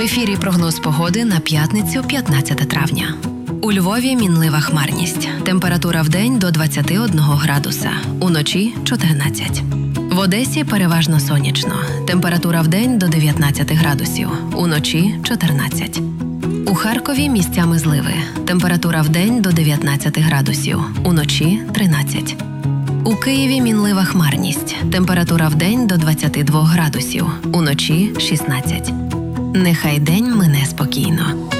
ефірі прогноз погоди на п'ятницю, 15 травня. У Львові мінлива хмарність. Температура вдень до 21 градуса, уночі – 14. В Одесі переважно сонячно. Температура вдень до 19 градусів, уночі – 14. У Харкові місцями зливи. Температура вдень до 19 градусів, уночі – 13. У Києві мінлива хмарність. Температура вдень до 22 градусів, уночі – 16. Нехай день мине спокійно.